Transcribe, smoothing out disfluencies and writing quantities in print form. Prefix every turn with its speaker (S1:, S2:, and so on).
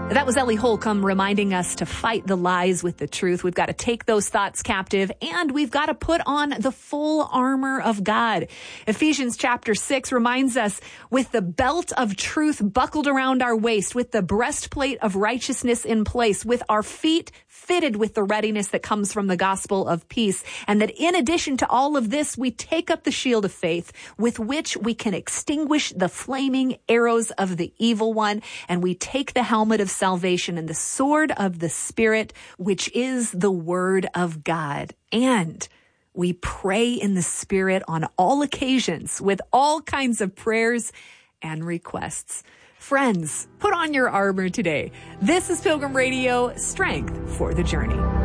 S1: That was Ellie Holcomb reminding us to fight the lies with the truth. We've got to take those thoughts captive, and we've got to put on the full armor of God. Ephesians chapter 6 reminds us, with the belt of truth buckled around our waist, with the breastplate of righteousness in place, with our feet fitted with the readiness that comes from the gospel of peace, and that in addition to all of this, we take up the shield of faith with which we can extinguish the flaming arrows of the evil one, and we take the helmet of salvation and the sword of the Spirit, which is the word of God. And we pray in the Spirit on all occasions with all kinds of prayers and requests. Friends, put on your armor today. This is Pilgrim Radio, strength for the journey.